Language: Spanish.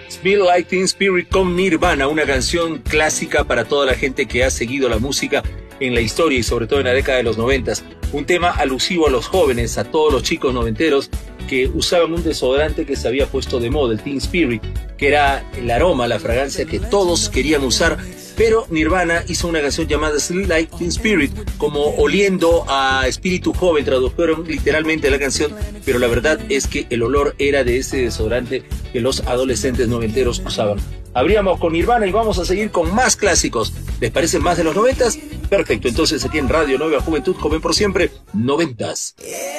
Smell Like Teen Spirit con Nirvana, una canción clásica para toda la gente que ha seguido la música en la historia y sobre todo en la década de los 90. Un tema alusivo a los jóvenes, a todos los chicos noventeros que usaban un desodorante que se había puesto de moda, el Teen Spirit, que era el aroma, la fragancia que todos querían usar. Pero Nirvana hizo una canción llamada Smell Like Teen Spirit, como oliendo a espíritu joven, tradujeron literalmente la canción, pero la verdad es que el olor era de ese desodorante que los adolescentes noventeros usaban. Abríamos con Nirvana y vamos a seguir con más clásicos. ¿Les parecen más de los 90s? Perfecto, entonces aquí en Radio Nueva Juventud, joven por siempre, 90s.